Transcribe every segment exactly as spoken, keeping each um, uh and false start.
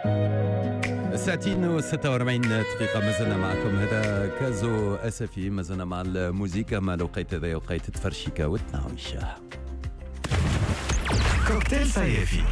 ساعتين وستة وأربعين دقيقة مازلنا معكم. هذا كازو أسفي، مازلنا مع الموسيقى مع الوقيت هذا وقيت تفرشيكا وتنعمشة. كوكتيل صيفي.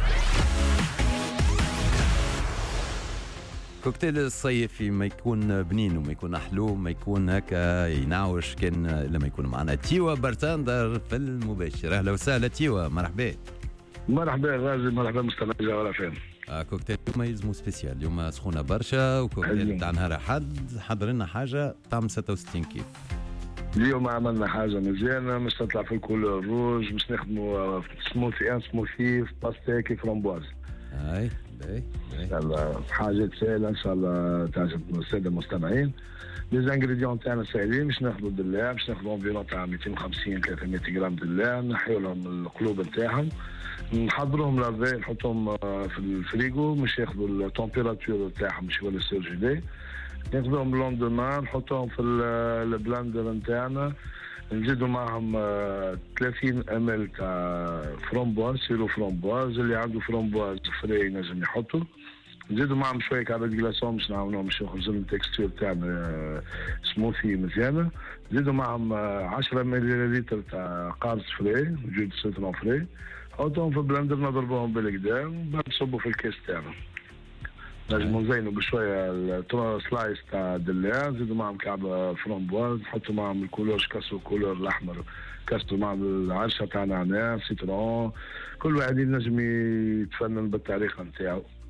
كوكتيل الصيفي ما يكون بنين وما يكون حلو، ما يكون هكا ينعوش، كان لما يكون معنا تيوا بارتندر في المباشر. أهلا وسهلا تيوا، مرحبا. مرحبا غازي، مرحبا مستمعي جوهرة فين. آه كوكتيل اليوم يلزمو سبيسيال، اليوم سخونة برشا وكوكتيل تاع نهار أحد. حضر لنا حاجة طعم ستة وستين كيف. اليوم عملنا حاجة مزيانة، مش تطلع في الكولور روج، مش نخدموا سموثي ان سموثي باستيكي فramboise. اي باهي باهي حاجات سهلة ان شاء الله تعجب السادة المستمعين. لي انغريديون تاعنا ساهلين، مش ناخذوا دلاع، مش ناخذوا انفيرون تاع مئتين وخمسين ثلاثمية غرام دلاع، نحيو لهم القلوب نتاعهم، نحضروهم لافي، نحطهم في الفريغو، مش ياخذوا التمبيراتور تاعهم، مش يولي سيرجيلي. ناخذوهم لوندومان، نحطوهم في البلاندر نتاعنا، نزيدوا معهم ثلاثين ام ال تاع فرومبواز، سيرو فرومبواز، اللي عنده فرومبواز فري نجم يحطوا. نزيدوا معهم شويه كعبه جلاسون باش نعاونوهم باش يخرجوا لنا التكستور تاعنا سموثي مزيانه. نزيدوا معهم عشرة مليلتر تاع قارص فري وجود سيترون فري، نحطوهم في البلندر نضربوهم بالكدا وبعد نصبوا في الكيس تاعنا. نجموا نزينوا بشويه سلايس تاع دلاع، نزيدوا معهم كعبه فرومبواز، نحطوا معهم الكولور، كسروا الكولور الاحمر، كسروا معهم العرشه تاع نعناع سيترون، كل واحد ينجم يتفنن بالطريقه نتاعو.